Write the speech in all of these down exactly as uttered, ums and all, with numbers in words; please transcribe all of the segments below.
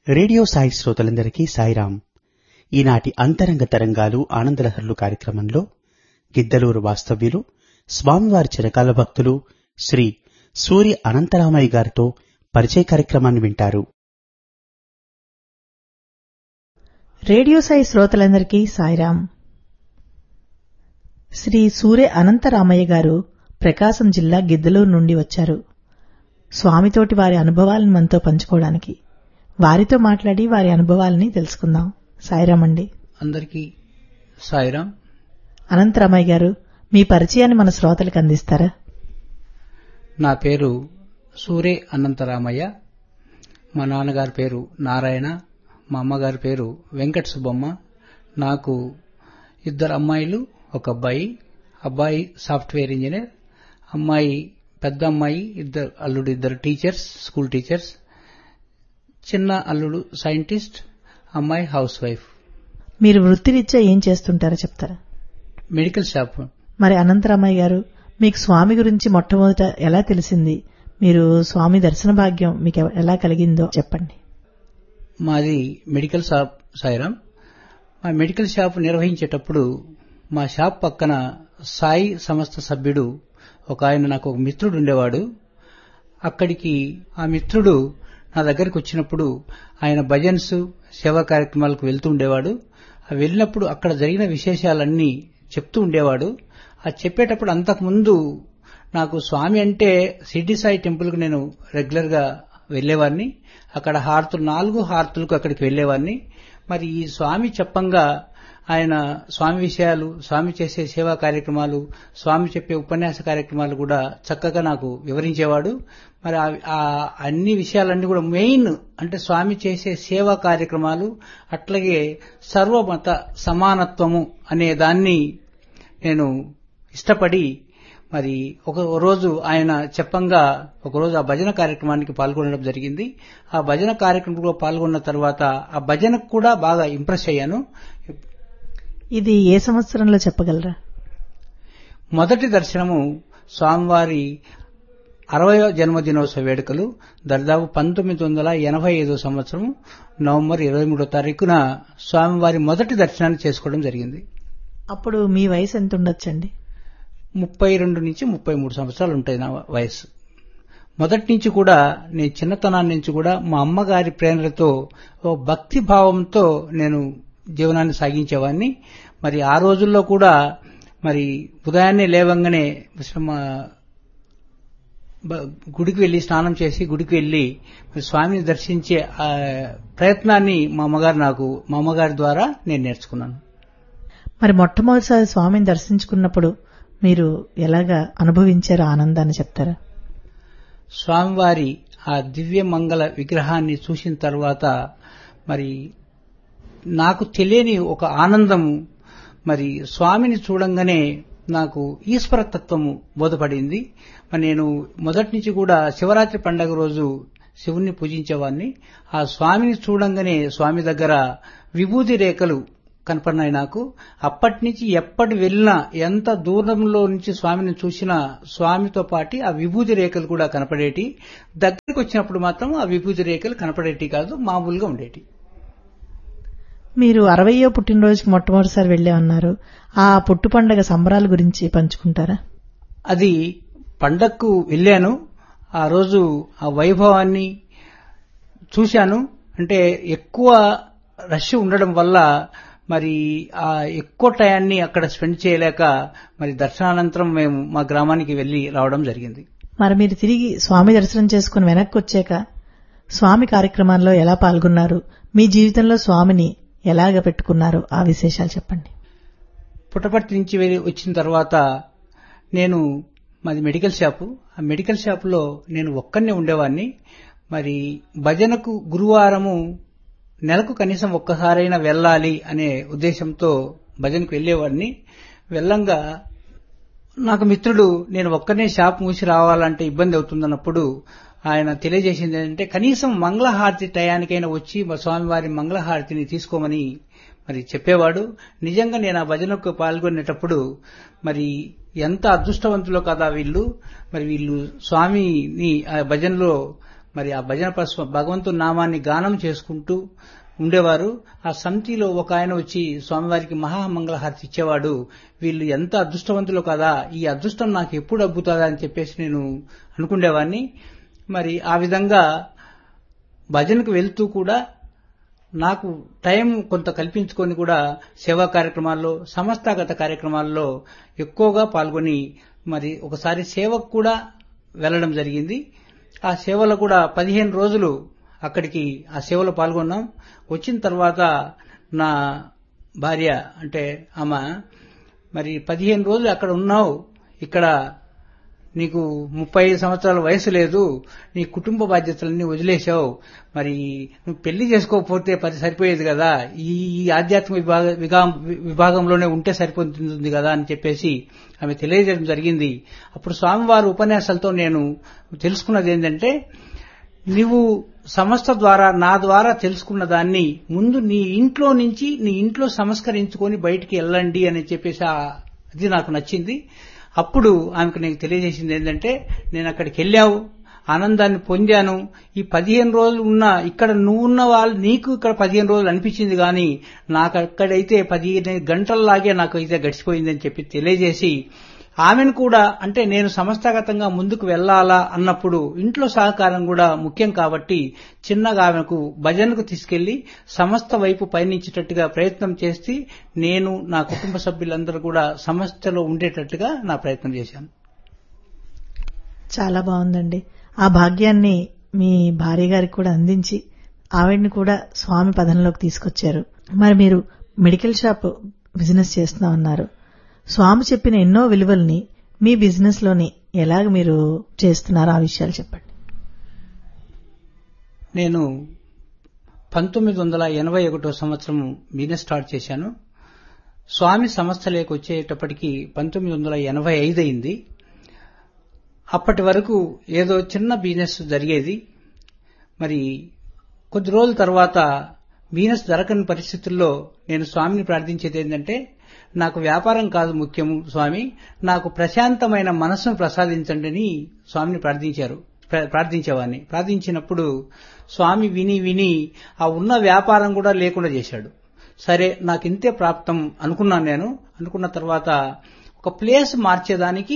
Radio Sai శ్రోతలందరికీ సాయిరాం. ఈనాటి అంతరంగ తరంగాలు ఆనందలహరులు కార్యక్రమంలో గిద్దలూరు వాస్తవ్యులు స్వామివారి చిరకాల భక్తులు శ్రీ సూర్య అనంతరామయ్య గారితో పరిచయ కార్యక్రమాన్ని వింటారు. రేడియో సాయి శ్రోతలందరికీ సాయిరాం. శ్రీ సూర్య అనంతరామయ్య గారు ప్రకాశం జిల్లా గిద్దలూరు నుండి వచ్చారు. స్వామితోటి వారి అనుభవాలను మనతో పంచుకోవడానికి. వారితో మాట్లాడి వారి అనుభవాలని తెలుసుకుందాం. సాయిరాం అండి. అందరికీ సాయిరాం. అనంతరామయ్య గారు, మీ పరిచయాన్ని మన శ్రోతలకు అందిస్తారా? నా పేరు సూర్య అనంతరామయ్య. మా నాన్నగారి పేరు నారాయణ, మా అమ్మగారి పేరు వెంకట సుబ్బమ్మ. నాకు ఇద్దరు అమ్మాయిలు, ఒక అబ్బాయి. అబ్బాయి సాఫ్ట్వేర్ ఇంజనీర్, అమ్మాయి పెద్ద అమ్మాయి, ఇద్దరు అల్లుడు, ఇద్దరు టీచర్స్, స్కూల్ టీచర్స్. చిన్న అల్లుడు సైంటిస్ట్, అమ్మాయి హౌస్ వైఫ్. మీరు వృత్తిరీత్యా ఏం చేస్తుంటారో చెప్తారా? Medical shop. మరి అనంతరామయ్య గారు, మీకు స్వామి గురించి మొట్టమొదట ఎలా తెలిసింది? మీరు స్వామి దర్శన భాగ్యం మీకు ఎలా కలిగిందో చెప్పండి. మాది మెడికల్ షాప్ సాయిరాం. మా మెడికల్ షాప్ నిర్వహించేటప్పుడు మా షాప్ పక్కన సాయి సంస్థ సభ్యుడు ఒక ఆయన, నాకు ఒక మిత్రుడు ఉండేవాడు. అక్కడికి ఆ మిత్రుడు నా దగ్గరికి వచ్చినప్పుడు ఆయన భజన్స్, సేవా కార్యక్రమాలకు వెళ్తూ ఉండేవాడు. ఆ వెళ్ళినప్పుడు అక్కడ జరిగిన విశేషాలన్నీ చెప్తూ ఉండేవాడు. ఆ చెప్పేటప్పుడు అంతకుముందు నాకు స్వామి అంటే సిడ్డి సాయి టెంపుల్కు నేను రెగ్యులర్ గా వెళ్లేవాడిని. అక్కడ హారతులు, నాలుగు హారతులకు అక్కడికి వెళ్లేవాడిని. మరి ఈ స్వామి చెప్పంగా ఆయన స్వామి విషయాలు, స్వామి చేసే సేవా కార్యక్రమాలు, స్వామి చెప్పే ఉపన్యాస కార్యక్రమాలు కూడా చక్కగా నాకు వివరించేవాడు. మరి ఆ అన్ని విషయాలన్నీ కూడా మెయిన్ అంటే స్వామి చేసే సేవా కార్యక్రమాలు, అట్లాగే సర్వమత సమానత్వము అనే దాన్ని నేను ఇష్టపడి మరి ఒక రోజు ఆయన చెప్పంగా ఒకరోజు ఆ భజన కార్యక్రమానికి పాల్గొనడం జరిగింది. ఆ భజన కార్యక్రమంలో పాల్గొన్న తర్వాత ఆ భజనకు కూడా బాగా ఇంప్రెస్ అయ్యాను. ఇది ఏ సంవత్సరంలో చెప్పగలరా? మొదటి దర్శనము స్వామివారి అరవయో జన్మదినోత్సవ వేడుకలు దాదాపు పంతొమ్మిది వందల ఎనభై ఐదో సంవత్సరం నవంబర్ ఇరవై మూడో తారీఖున స్వామివారి మొదటి దర్శనాన్ని చేసుకోవడం జరిగింది. అప్పుడు మీ వయసు ఎంత ఉండొచ్చండి? ముప్పై రెండు నుంచి ముప్పై మూడు సంవత్సరాలు ఉంటాయి నా వయసు. మొదటి నుంచి కూడా నేను చిన్నతనాన్ని నుంచి కూడా మా అమ్మగారి ప్రేరణతో, ఓ భక్తి భావంతో నేను జీవనాన్ని సాగించేవాడిని. మరి ఆ రోజుల్లో కూడా మరి ఉదయాన్నే లేవంగానే గుడికి వెళ్లి స్నానం చేసి గుడికి వెళ్లి స్వామిని దర్శించే ప్రయత్నాన్ని మా అమ్మగారు నాకు మా అమ్మగారి ద్వారా నేను నేర్చుకున్నాను. మరి మొట్టమొదటిసారి స్వామిని దర్శించుకున్నప్పుడు మీరు ఎలాగా అనుభవించారో ఆనందాన్ని చెప్తారా? స్వామివారి ఆ దివ్య మంగళ విగ్రహాన్ని చూసిన తర్వాత మరి నాకు తెలియని ఒక ఆనందము, మరి స్వామిని చూడంగానే నాకు ఈశ్వరతత్వము బోధపడింది. మరి నేను మొదటి నుంచి కూడా శివరాత్రి పండగ రోజు శివుణ్ణి పూజించేవాడిని. ఆ స్వామిని చూడంగానే స్వామి దగ్గర విభూతి రేఖలు కనపడినాయి నాకు. అప్పటి నుంచి ఎప్పటి వెళ్ళినా, ఎంత దూరంలో నుంచి స్వామిని చూసినా స్వామితో పాటు ఆ విభూతి రేఖలు కూడా కనపడేటి. దగ్గరికి వచ్చినప్పుడు మాత్రం ఆ విభూతి రేఖలు కనపడేటి కాదు, మామూలుగా ఉండేటి. మీరు అరవయో పుట్టినరోజుకి మొట్టమొదటిసారి వెళ్లేమన్నారు. ఆ పుట్టు పండగ సంబరాల గురించి పంచుకుంటారా? అది పండగకు వెళ్ళాను. ఆ రోజు ఆ వైభవాన్ని చూశాను. అంటే ఎక్కువ రష్ ఉండడం వల్ల మరి ఆ ఎక్కువ టయాన్ని అక్కడ స్పెండ్ చేయలేక మరి దర్శనానంతరం మేము మా గ్రామానికి వెళ్లి రావడం జరిగింది. మరి మీరు తిరిగి స్వామి దర్శనం చేసుకుని వెనక్కి వచ్చాక స్వామి కార్యక్రమాల్లో ఎలా పాల్గొన్నారు? మీ జీవితంలో స్వామిని ఎలాగ పెట్టుకున్నారు? ఆ విశేషాలు చెప్పండి. పుట్టపర్తి నుంచి వచ్చిన తర్వాత నేను మాది మెడికల్ షాపు. ఆ మెడికల్ షాపులో నేను ఒక్కనే ఉండేవాడిని. మరి భజనకు గురువారము నెలకు కనీసం ఒక్కసారైనా వెళ్ళాలి అనే ఉద్దేశంతో భజనకు వెళ్లేవాడిని. వెళ్ళంగా నాకు మిత్రుడు, నేను ఒక్కనే షాప్ మూసి రావాలంటే ఇబ్బంది అవుతుందన్నప్పుడు ఆయన తెలియజేసింది ఏంటంటే కనీసం మంగళహారతి టయానికైనా వచ్చి మా స్వామివారి మంగళహారతిని తీసుకోమని మరి చెప్పేవాడు. నిజంగా నేను ఆ భజనకు పాల్గొనేటప్పుడు మరి ఎంత అదృష్టవంతులో కదా వీళ్ళు. మరి వీళ్ళు స్వామిని ఆ భజనలో మరి ఆ భజన భగవంతుని నామాన్ని గానం చేసుకుంటూ ఉండేవారు. ఆ సమితిలో ఒక ఆయన వచ్చి స్వామివారికి మహామంగళహారతి ఇచ్చేవాడు. వీళ్ళు ఎంత అదృష్టవంతులు కదా, ఈ అదృష్టం నాకు ఎప్పుడు అబ్బుతుందా అని చెప్పేసి నేను అనుకునేవాడిని. మరి ఆ విధంగా భజనకు వెళ్తూ కూడా నాకు టైం కొంత కల్పించుకొని కూడా సేవా కార్యక్రమాల్లో, సంస్థాగత కార్యక్రమాల్లో ఎక్కువగా పాల్గొని మరి ఒకసారి సేవకు కూడా వెళ్లడం జరిగింది. ఆ సేవలో కూడా పదిహేను రోజులు అక్కడికి ఆ సేవలో పాల్గొన్నాం. వచ్చిన తర్వాత నా భార్య అంటే ఆమె, మరి పదిహేను రోజులు అక్కడ ఉన్నావు, ఇక్కడ నీకు ముప్పై ఐదు సంవత్సరాల వయసు లేదు, నీ కుటుంబ బాధ్యతలన్నీ వదిలేశావు, మరి నువ్వు పెళ్లి చేసుకోకపోతే పది సరిపోయేది కదా, ఈ ఆధ్యాత్మిక విభాగ విభాగంలోనే ఉంటే సరిపోతుంది కదా అని చెప్పేసి ఆమె తెలియజేయడం జరిగింది. అప్పుడు స్వామివారి ఉపన్యాసాలతో నేను తెలుసుకున్నది ఏంటంటే, నీవు సంస్థ ద్వారా నా ద్వారా తెలుసుకున్న దాన్ని ముందు నీ ఇంట్లో నుంచి నీ ఇంట్లో సంస్కరించుకొని బయటికి వెళ్ళండి అని చెప్పేసి అది నాకు నచ్చింది. అప్పుడు ఆమెకు నేను తెలియజేసింది ఏంటంటే, నేను అక్కడికి వెళ్ళావు, ఆనందాన్ని పొందాను, ఈ పదిహేను రోజులు ఉన్నా ఇక్కడ నువ్వున్న వాళ్ళు నీకు ఇక్కడ పదిహేను రోజులు అనిపించింది, కానీ నాకు అక్కడైతే పదిహేను గంటల్లాగే నాకు అయితే గడిచిపోయిందని చెప్పి తెలియజేసి, ఆమెను కూడా అంటే నేను సంస్థాగతంగా ముందుకు వెళ్లాలా అన్నప్పుడు ఇంట్లో సహకారం కూడా ముఖ్యం కాబట్టి చిన్నగా ఆమెకు భజనకు తీసుకెళ్లి సంస్థ వైపు పయనించేటట్టుగా ప్రయత్నం చేసి నేను నా కుటుంబ సభ్యులందరూ కూడా సంస్థలో ఉండేటట్టుగా నా ప్రయత్నం చేశాను. చాలా బాగుందండి. ఆ భాగ్యాన్ని మీ భార్య గారికి కూడా అందించి ఆవిడ్ని కూడా స్వామి పదంలోకి తీసుకొచ్చారు. మరి మీరు మెడికల్ షాప్ బిజినెస్ చేస్తున్నా ఉన్నారు. స్వామి చెప్పిన ఎన్నో విలువల్ని మీ బిజినెస్ లోని ఎలాగ మీరు చేస్తున్నారో ఆ విషయాలు చెప్పండి. నేను పంతొమ్మిది వందల ఎనభై ఒకటో సంవత్సరం బిజినెస్ స్టార్ట్ చేశాను. స్వామి సంస్థలోకి వచ్చేటప్పటికి పంతొమ్మిది వందల ఎనభై ఐదు అయింది. అప్పటి వరకు ఏదో చిన్న బిజినెస్ జరిగేది. మరి కొద్ది రోజుల తర్వాత బిజినెస్ జరగని పరిస్థితుల్లో నేను స్వామిని ప్రార్థించేది ఏంటంటే, నాకు వ్యాపారం కాదు ముఖ్యము స్వామి, నాకు ప్రశాంతమైన మనస్సును ప్రసాదించండి అని స్వామిని ప్రార్థించారు ప్రార్థించేవాడిని. ప్రార్థించినప్పుడు స్వామి విని విని ఆ ఉన్న వ్యాపారం కూడా లేకుండా చేశాడు. సరే నాకు ఇంతే ప్రాప్తం అనుకున్నాను. నేను అనుకున్న తర్వాత ఒక ప్లేస్ మార్చేదానికి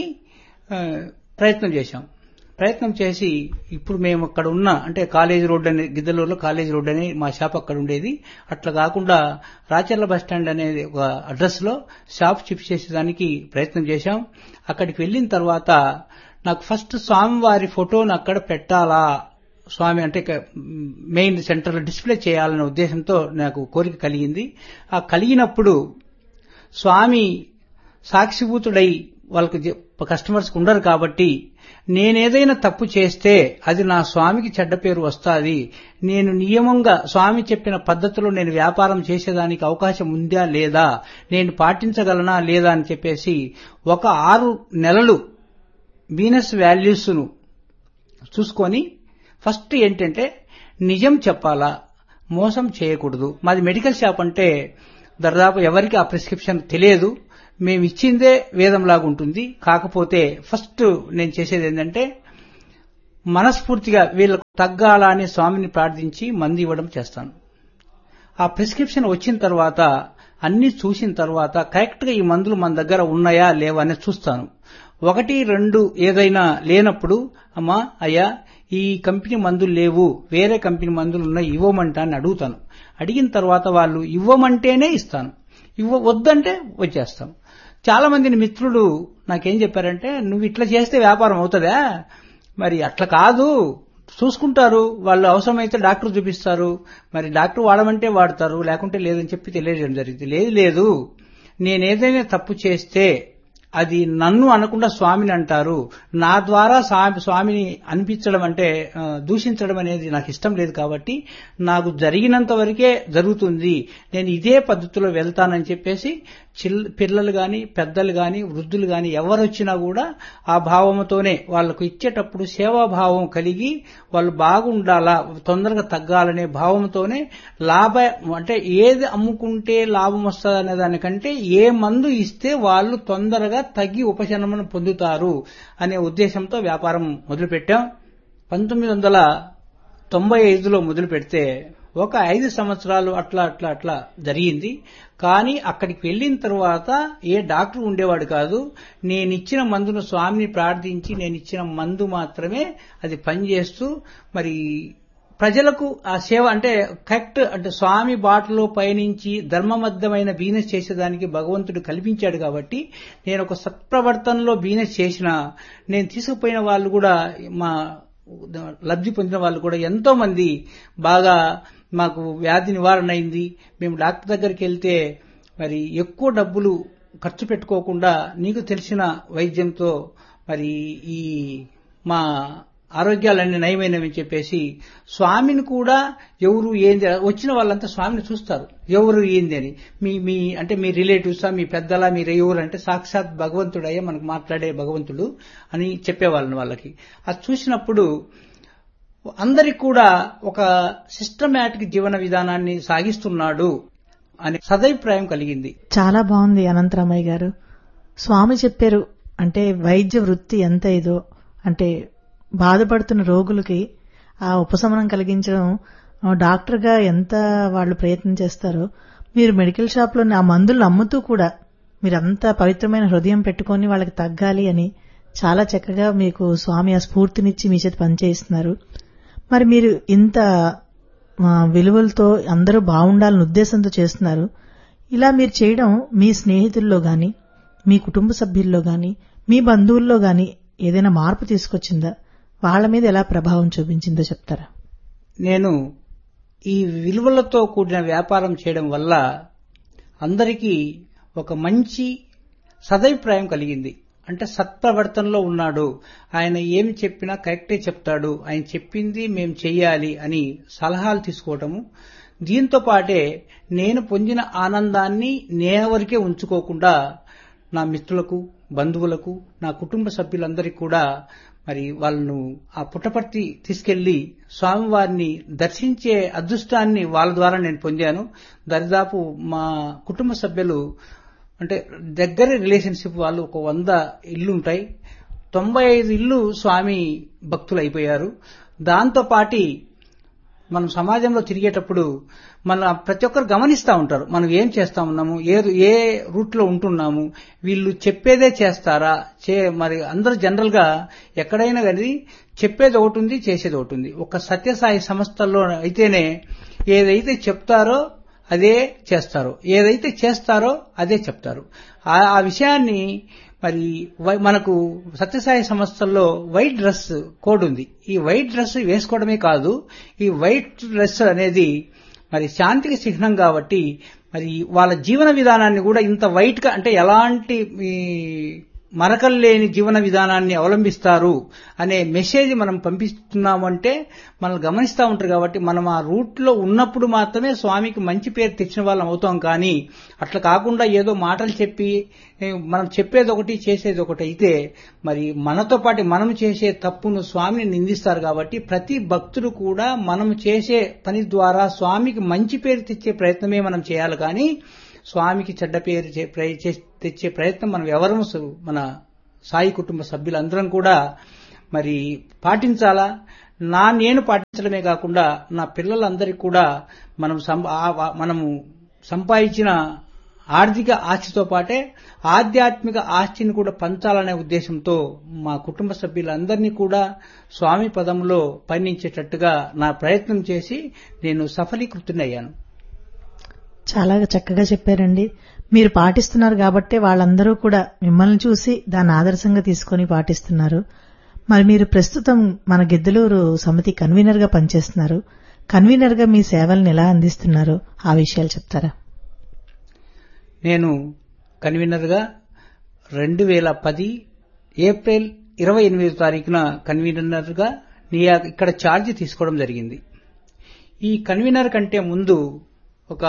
ప్రయత్నం చేశాం. ప్రయత్నం చేసి ఇప్పుడు మేము అక్కడ ఉన్న అంటే కాలేజ్ రోడ్ అనే గిద్దలూరులో కాలేజ్ రోడ్ అనే మా షాప్ అక్కడ ఉండేది. అట్లా కాకుండా రాచర్ల బస్ స్టాండ్ అనేది ఒక అడ్రస్ లో షాప్ షిఫ్ట్ చేసేదానికి ప్రయత్నం చేశాం. అక్కడికి వెళ్లిన తర్వాత నాకు ఫస్ట్ స్వామివారి ఫోటోను అక్కడ పెట్టాలా, స్వామి అంటే మెయిన్ సెంటర్ లో డిస్ప్లే చేయాలనే ఉద్దేశంతో నాకు కోరిక కలిగింది. ఆ కలిగినప్పుడు స్వామి సాక్షిభూతుడై వాళ్ళకి కస్టమర్స్ ఉండరు కాబట్టి నేనేదైనా తప్పు చేస్తే అది నా స్వామికి చెడ్డ పేరు వస్తుంది, నేను నియమంగా స్వామి చెప్పిన పద్ధతిలో నేను వ్యాపారం చేసేదానికి అవకాశం ఉందా లేదా, నేను పాటించగలనా లేదా అని చెప్పేసి ఒక ఆరు నెలలు బిజినెస్ వాల్యూస్ ను చూసుకొని ఫస్ట్ ఏంటంటే నిజం చెప్పాలా, మోసం చేయకూడదు. మాది మెడికల్ షాప్ అంటే దాదాపు ఎవరికి ఆ ప్రిస్క్రిప్షన్ తెలియదు, మేము ఇచ్చిందే వేదంలాగా ఉంటుంది. కాకపోతే ఫస్ట్ నేను చేసేది ఏంటంటే మనస్ఫూర్తిగా వీళ్ళకు తగ్గాలా అని స్వామిని ప్రార్థించి మందు ఇవ్వడం చేస్తాను. ఆ ప్రిస్క్రిప్షన్ వచ్చిన తర్వాత అన్ని చూసిన తర్వాత కరెక్ట్ గా ఈ మందులు మన దగ్గర ఉన్నాయా లేవా అని చూస్తాను. ఒకటి రెండు ఏదైనా లేనప్పుడు అమ్మా అయ్యా ఈ కంపెనీ మందులు లేవు, వేరే కంపెనీ మందులు ఉన్నాయి ఇవ్వమంటా అని అడుగుతాను. అడిగిన తర్వాత వాళ్ళు ఇవ్వమంటేనే ఇస్తాను, ఇవ్వ వద్దంటే వచ్చేస్తాం. చాలా మంది మిత్రులు నాకేం చెప్పారంటే, నువ్వు ఇట్లా చేస్తే వ్యాపారం అవుతుందా, మరి అట్లా కాదు, చూసుకుంటారు వాళ్ళు, అవసరమైతే డాక్టర్ చూపిస్తారు, మరి డాక్టర్ వాడమంటే వాడతారు లేకుంటే లేదని చెప్పి తెలియజేయడం జరిగింది. లేదు లేదు నేనేదైనా తప్పు చేస్తే అది నన్ను అనకుండా స్వామిని అంటారు, నా ద్వారా స్వామిని అనిపించడం అంటే దూషించడం అనేది నాకు ఇష్టం లేదు, కాబట్టి నాకు జరిగినంత వరకే జరుగుతుంది, నేను ఇదే పద్ధతిలో వెళ్తానని చెప్పేసి పిల్లలు గాని పెద్దలు గాని వృద్ధులు గాని ఎవరొచ్చినా కూడా ఆ భావంతోనే వాళ్ళకు ఇచ్చేటప్పుడు సేవాభావం కలిగి వాళ్ళు బాగుండాలా, తొందరగా తగ్గాలనే భావంతోనే లాభ అంటే ఏది అమ్ముకుంటే లాభం వస్తుంది అనే దానికంటే ఏ మందు ఇస్తే వాళ్ళు తొందరగా తగ్గి ఉపశమనం పొందుతారు అనే ఉద్దేశంతో వ్యాపారం మొదలుపెట్టాం. పంతొమ్మిది వందల తొంభై ఐదులో మొదలు పెడితే ఒక ఐదు సంవత్సరాలు అట్లా అట్లా అట్లా జరిగింది. కానీ అక్కడికి వెళ్లిన తర్వాత ఏ డాక్టర్ ఉండేవాడు కాదు. నేనిచ్చిన మందును స్వామిని ప్రార్థించి నేనిచ్చిన మందు మాత్రమే అది పనిచేస్తూ మరి ప్రజలకు ఆ సేవ అంటే కరెక్ట్ అంటే స్వామి బాటలో పయనించి ధర్మబద్ధమైన బిజినెస్ చేసేదానికి భగవంతుడు కల్పించాడు. కాబట్టి నేను ఒక సత్ప్రవర్తనలో బిజినెస్ చేసిన నేను తీసుకుపోయిన వాళ్ళు కూడా మా లబ్ధి పొందిన వాళ్ళు కూడా ఎంతో మంది బాగా మాకు వ్యాధి నివారణ అయింది. మేము డాక్టర్ దగ్గరికి వెళ్తే మరి ఎక్కువ డబ్బులు ఖర్చు పెట్టుకోకుండా నీకు తెలిసిన వైద్యంతో మరి ఈ మా ఆరోగ్యాలన్నీ నయమైనవి చెప్పేసి స్వామిని కూడా ఎవరు ఏంది వచ్చిన వాళ్ళంతా స్వామిని చూస్తారు. ఎవరు ఏంది అని మీ మీ అంటే మీ రిలేటివ్సా మీ పెద్దలా మీరు ఎవరు అంటే సాక్షాత్ భగవంతుడయ్యే మనకు మాట్లాడే భగవంతుడు అని చెప్పేవాళ్ళని వాళ్ళకి. అది చూసినప్పుడు అందరికి కూడా ఒక సిస్టమేటిక్ జీవన విధానాన్ని సాగిస్తున్నాడు అనే సదభిప్రాయం కలిగింది. చాలా బాగుంది అనంతరామయ్య గారు. స్వామి చెప్పారు అంటే వైద్య వృత్తి ఎంత ఇదో అంటే బాధపడుతున్న రోగులకి ఆ ఉపశమనం కలిగించడం డాక్టర్గా ఎంత వాళ్ళు ప్రయత్నం చేస్తారో మీరు మెడికల్ షాప్లోని ఆ మందులు అమ్ముతూ కూడా మీరంతా పవిత్రమైన హృదయం పెట్టుకుని వాళ్ళకి తగ్గాలి అని చాలా చక్కగా మీకు స్వామి ఆ స్ఫూర్తినిచ్చి మీ చేతి పనిచేస్తున్నారు. మరి మీరు ఇంత విలువలతో అందరూ బాగుండాలని ఉద్దేశంతో చేస్తున్నారు. ఇలా మీరు చేయడం మీ స్నేహితుల్లో గాని మీ కుటుంబ సభ్యుల్లో గాని మీ బంధువుల్లో గాని ఏదైనా మార్పు తీసుకొచ్చిందా? వాళ్ల మీద ఎలా ప్రభావం చూపించిందో చెప్తారా? నేను ఈ విలువలతో కూడిన వ్యాపారం చేయడం వల్ల అందరికీ ఒక మంచి సదభిప్రాయం కలిగింది. అంటే సత్ప్రవర్తనలో ఉన్నాడు, ఆయన ఏమి చెప్పినా కరెక్టే చెప్తాడు, ఆయన చెప్పింది మేం చెయ్యాలి అని సలహాలు తీసుకోవటము. దీంతో పాటే నేను పొందిన ఆనందాన్ని నేనవరకే ఉంచుకోకుండా నా మిత్రులకు బంధువులకు నా కుటుంబ సభ్యులందరికీ కూడా మరి వాళ్ళను ఆ పుట్టపర్తి తీసుకెళ్లి స్వామివారిని దర్శించే అదృష్టాన్ని వాళ్ళ ద్వారా నేను పొందాను. దరిదాపు మా కుటుంబ సభ్యులు అంటే దగ్గర రిలేషన్షిప్ వాళ్ళు ఒక వంద ఇల్లు ఉంటాయి. తొంభై ఐదు ఇల్లు స్వామి భక్తులు అయిపోయారు. దాంతో పాటి మనం సమాజంలో తిరిగేటప్పుడు మన ప్రతి ఒక్కరు గమనిస్తూ ఉంటారు మనం ఏం చేస్తా ఉన్నాము, ఏ ఏ రూట్ లో ఉంటున్నాము, వీళ్ళు చెప్పేదే చేస్తారా చే మరి అందరూ జనరల్ గా ఎక్కడైనా కానీ చెప్పేది ఒకటి ఉంది, చేసేది ఒకటి ఉంది. ఒక సత్యసాయి సంస్థల్లో అయితేనే ఏదైతే చెప్తారో అదే చేస్తారు, ఏదైతే చేస్తారో అదే చెప్తారు. ఆ విషయాన్ని మరి మనకు సత్యసాయి సంస్థల్లో వైట్ డ్రెస్ కోడ్ ఉంది. ఈ వైట్ డ్రెస్ వేసుకోవడమే కాదు, ఈ వైట్ డ్రెస్ అనేది మరి శాంతికి చిహ్నం కాబట్టి మరి వాళ్ళ జీవన విధానాన్ని కూడా ఇంత వైట్ గా అంటే ఎలాంటి మరకలు లేని జీవన విధానాన్ని అవలంబిస్తారు అనే మెసేజ్ మనం పంపిస్తున్నామంటే మనం గమనిస్తూ ఉంటారు. కాబట్టి మనం ఆ రూట్ లో ఉన్నప్పుడు మాత్రమే స్వామికి మంచి పేరు తెచ్చిన వాళ్ళం అవుతాం. కానీ అట్లా కాకుండా ఏదో మాటలు చెప్పి మనం చెప్పేది ఒకటి చేసేది ఒకటి అయితే మరి మనతో పాటు మనం చేసే తప్పును స్వామిని నిందిస్తారు. కాబట్టి ప్రతి భక్తుడు కూడా మనం చేసే పని ద్వారా స్వామికి మంచి పేరు తెచ్చే ప్రయత్నమే మనం చేయాలి. కానీ స్వామికి చెడ్డ పేరు తెచ్చే ప్రయత్నం మనం ఎవరు మన సాయి కుటుంబ సభ్యులందరం కూడా మరి పాటించాలా. నా నేను పాటించడమే కాకుండా నా పిల్లలందరికీ కూడా మనం మనము సంపాదించిన ఆర్థిక ఆస్తితో పాటే ఆధ్యాత్మిక ఆస్తిని కూడా పంచాలనే ఉద్దేశంతో మా కుటుంబ సభ్యులందరినీ కూడా స్వామి పదంలో పయనించేటట్టుగా నా ప్రయత్నం చేసి నేను సఫలీకృతునయ్యాను. చాలా చక్కగా చెప్పారండి. మీరు పాటిస్తున్నారు కాబట్టే వాళ్ళందరూ కూడా మిమ్మల్ని చూసి దాన్ని ఆదర్శంగా తీసుకుని పాటిస్తున్నారు. మరి మీరు ప్రస్తుతం మన గిద్దలూరు సమితి కన్వీనర్ గా పనిచేస్తున్నారు. కన్వీనర్ గా మీ సేవలను ఎలా అందిస్తున్నారో ఆ విషయాలు చెప్తారా? నేను కన్వీనర్ గా రెండు వేల పది ఏప్రిల్ ఇరవై ఎనిమిదో తారీఖున కన్వీనర్ గా ఇక్కడ ఛార్జ్ తీసుకోవడం జరిగింది. ఈ కన్వీనర్ కంటే ముందు ఒక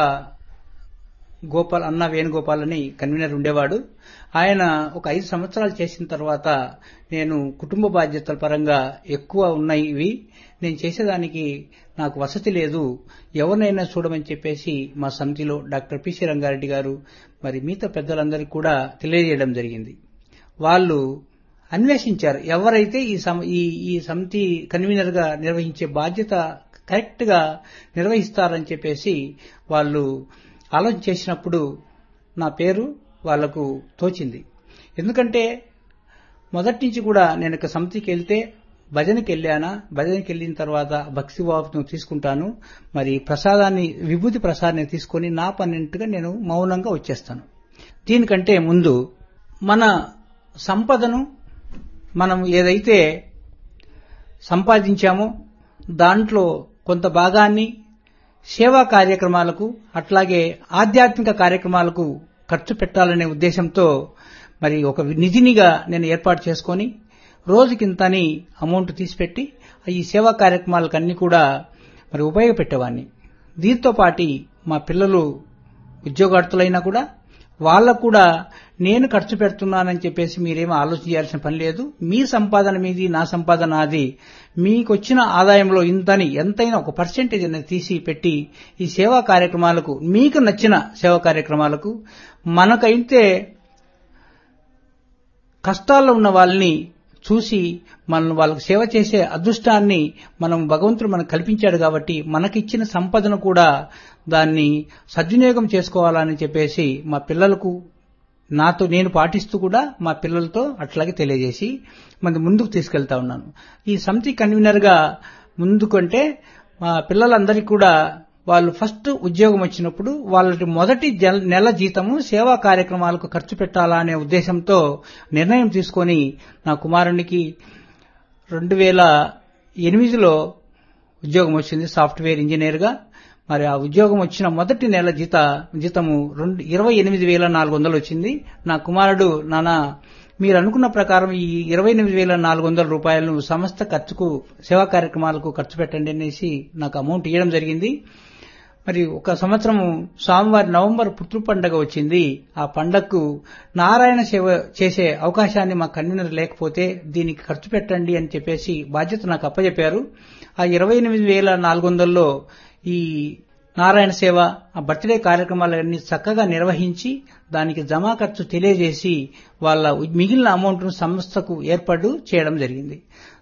గోపాల్ అన్న వేణుగోపాల్ అని కన్వీనర్ ఉండేవాడు. ఆయన ఒక ఐదు సంవత్సరాలు చేసిన తర్వాత నేను కుటుంబ బాధ్యతల పరంగా ఎక్కువ ఉన్నాయి, నేను చేసేదానికి నాకు వసతి లేదు, ఎవరినైనా చూడమని చెప్పేసి మా సమితిలో డాక్టర్ పిసి రంగారెడ్డి గారు మరి మిగతా పెద్దలందరికీ కూడా తెలియజేయడం జరిగింది. వాళ్ళు అన్వేషించారు ఎవరైతే ఈ ఈ సమితి కన్వీనర్ గా నిర్వహించే బాధ్యత కరెక్ట్గా నిర్వహిస్తారని చెప్పేసి వాళ్ళు ఆలోచన చేసినప్పుడు నా పేరు వాళ్లకు తోచింది. ఎందుకంటే మొదటి నుంచి కూడా నేను ఇక సమితికి వెళ్తే భజనకి వెళ్ళానా, భజనకి వెళ్ళిన తర్వాత భక్తి భావంతో తీసుకుంటాను, మరి ప్రసాదాన్ని విభూతి ప్రసాదాన్ని తీసుకొని నా పన్నెంటుగా నేను మౌనంగా వచ్చేస్తాను. దీనికంటే ముందు మన సంపదను మనం ఏదైతే సంపాదించామో దాంట్లో కొంత భాగాన్ని సేవా కార్యక్రమాలకు అట్లాగే ఆధ్యాత్మిక కార్యక్రమాలకు ఖర్చు పెట్టాలనే ఉద్దేశంతో మరి ఒక నిధినిగా నేను ఏర్పాటు చేసుకొని రోజుకింతని అమౌంట్ తీసిపెట్టి ఈ సేవా కార్యక్రమాలకన్నీ కూడా మరి ఉపయోగపెట్టేవాడిని. దీంతో పాటు మా పిల్లలు ఉద్యోగార్థులైనా కూడా వాళ్ళకు కూడా నేను ఖర్చు పెడుతున్నానని చెప్పేసి మీరేమీ ఆలోచన చేయాల్సిన పని లేదు. మీ సంపాదన మీది, నా సంపాదన నాది. మీకొచ్చిన ఆదాయంలో ఇంతని ఎంతైనా ఒక పర్సెంటేజ్ అనేది తీసి పెట్టి ఈ సేవా కార్యక్రమాలకు, మీకు నచ్చిన సేవా కార్యక్రమాలకు, మనకైతే కష్టాల్లో ఉన్న వాళ్ళని చూసి మనం వాళ్ళకు సేవ చేసే అదృష్టాన్ని మనం భగవంతుడు మనకు కల్పించాడు కాబట్టి మనకిచ్చిన సంపదను కూడా దాన్ని సద్వినియోగం చేసుకోవాలని చెప్పేసి మా పిల్లలకు నాతో నేను పాటిస్తూ కూడా మా పిల్లలతో అట్లాగే తెలియజేసి మన ముందుకు తీసుకెళ్తా ఉన్నాను. ఈ సమితి కన్వీనర్గా ముందుకంటే మా పిల్లలందరికీ కూడా వాళ్ళు ఫస్ట్ ఉద్యోగం వచ్చినప్పుడు వాళ్ళకి మొదటి నెల జీతము సేవా కార్యక్రమాలకు ఖర్చు పెట్టాలా అనే ఉద్దేశంతో నిర్ణయం తీసుకొని నా కుమారునికి రెండు వేల ఎనిమిదిలో ఉద్యోగం వచ్చింది సాఫ్ట్వేర్ ఇంజనీర్గా. మరి ఆ ఉద్యోగం వచ్చిన మొదటి నెల జీత జీతము రెండు ఇరవై ఎనిమిది వేల నాలుగు వందలు వచ్చింది. నా కుమారుడు, నాన్న మీరు అనుకున్న ప్రకారం ఈ ఇరవై ఎనిమిది వేల నాలుగు వందల రూపాయలను సమస్త ఖర్చుకు సేవా కార్యక్రమాలకు ఖర్చు పెట్టండి అనేసి నాకు అమౌంట్ ఇవ్వడం జరిగింది. మరి ఒక సంవత్సరం స్వామివారి నవంబర్ పుట్టు పండుగ వచ్చింది. ఆ పండగకు నారాయణ సేవ చేసే అవకాశాన్ని మా కన్వీనర్ లేకపోతే దీనికి ఖర్చు పెట్టండి అని చెప్పేసి బాధ్యత నాకు అప్పచెప్పారు. ఆ ఇరవై ఎనిమిది వేల నాలుగు వందల్లో ఈ నారాయణ సేవ, ఆ బర్త్డే కార్యక్రమాలన్నీ చక్కగా నిర్వహించి దానికి జమా ఖర్చు తెలియజేసి వాళ్ళ మిగిలిన అమౌంట్ను సంస్థకు ఏర్పాటు చేయడం జరిగింది.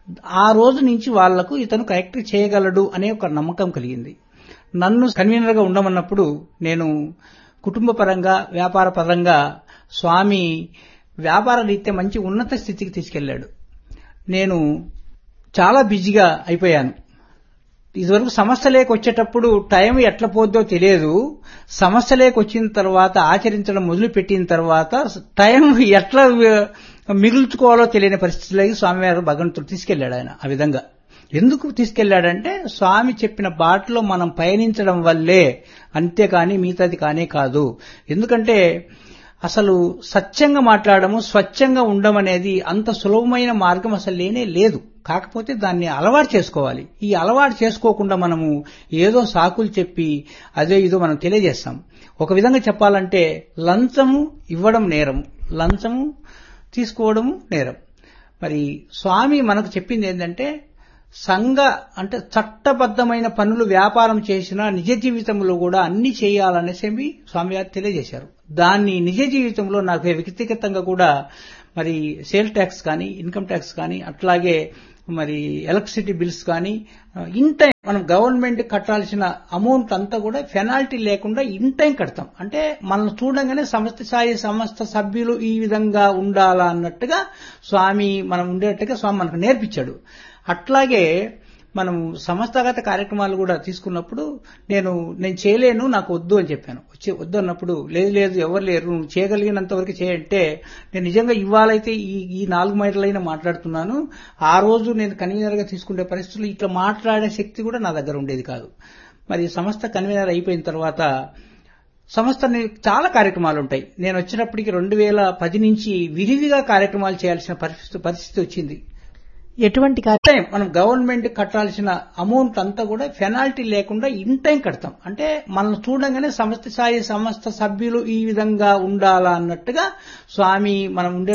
ఆ రోజు నుంచి వాళ్లకు ఇతను కరెక్ట్ చేయగలడు అనే ఒక నమ్మకం కలిగింది. నన్ను కన్వీనర్గా ఉండమన్నప్పుడు నేను కుటుంబ పరంగా, వ్యాపార పరంగా స్వామి వ్యాపార రీత్యా మంచి ఉన్నత స్థితికి తీసుకెళ్లాడు. నేను చాలా బిజీగా అయిపోయాను. ఇదివరకు సమస్య లేక వచ్చేటప్పుడు టైం ఎట్లా పోద్దో తెలియదు. సమస్య లేక వచ్చిన తర్వాత ఆచరించడం మొదలు పెట్టిన తర్వాత టైం ఎట్లా మిగుల్చుకోవాలో తెలియని పరిస్థితులకి స్వామివారు భగవంతుడు తీసుకెళ్లాడు. ఆయన ఆ విధంగా ఎందుకు తీసుకెళ్లాడంటే స్వామి చెప్పిన బాటలో మనం పయనించడం వల్లే, అంతేకాని మిగతాది కానే కాదు. ఎందుకంటే అసలు సత్యంగా మాట్లాడము, స్వచ్ఛంగా ఉండడం అనేది అంత సులభమైన మార్గం అసలు లేనే లేదు. కాకపోతే దాన్ని అలవాటు చేసుకోవాలి. ఈ అలవాటు చేసుకోకుండా మనము ఏదో సాకులు చెప్పి అదే ఇదో మనం తెలియజేస్తాం. ఒక విధంగా చెప్పాలంటే లంచము ఇవ్వడం నేరం, లంచము తీసుకోవడము నేరం. మరి స్వామి మనకు చెప్పింది ఏంటంటే సంఘ అంటే చట్టబద్ధమైన పనులు వ్యాపారం చేసినా నిజ జీవితంలో కూడా అన్ని చేయాలనేసి స్వామి గారు తెలియజేశారు. దాన్ని నిజ జీవితంలో నాకు వ్యక్తిగతంగా కూడా మరి సేల్ ట్యాక్స్ కానీ, ఇన్కమ్ ట్యాక్స్ కానీ, అట్లాగే మరి ఎలక్ట్రిసిటీ బిల్స్ కానీ ఇన్ టైం మనం గవర్నమెంట్ కట్టాల్సిన అమౌంట్ అంతా కూడా పెనాల్టీ లేకుండా ఇన్ టైం కడతాం. అంటే మనం చూడంగానే సంస్థ స్థాయి సంస్థ సభ్యులు ఈ విధంగా ఉండాలా అన్నట్టుగా స్వామి మనం ఉండేట్టుగా స్వామి మనకు నేర్పించాడు. అట్లాగే మనం సంస్థాగత కార్యక్రమాలు కూడా తీసుకున్నప్పుడు నేను నేను చేయలేను, నాకు వద్దు అని చెప్పాను. వచ్చి వద్దు అన్నప్పుడు లేదు లేదు ఎవరు లేరు, నువ్వు చేయగలిగినంత వరకు చేయంటే నేను నిజంగా ఇవాళైతే ఈ ఈ నాలుగు మైళ్ళైనా మాట్లాడుతున్నాను. ఆ రోజు నేను కన్వీనర్గా తీసుకునే పరిస్థితులు ఇట్లా మాట్లాడే శక్తి కూడా నా దగ్గర ఉండేది కాదు. మరి సంస్థ కన్వీనర్ అయిపోయిన తర్వాత సంస్థని చాలా కార్యక్రమాలు ఉంటాయి. నేను వచ్చినప్పటికి రెండు వేల పది నుంచి విరివిగా కార్యక్రమాలు చేయాల్సిన పరిస్థితి పరిస్థితి వచ్చింది. ఎటువంటి టైం మనం గవర్నమెంట్ కట్టాల్సిన అమౌంట్ అంతా కూడా పెనాల్టీ లేకుండా ఇన్ టైం కడతాం. అంటే మనం చూడంగానే సంస్థ స్థాయి సంస్థ సభ్యులు ఈ విధంగా ఉండాలా అన్నట్టుగా స్వామి మనం ఉండే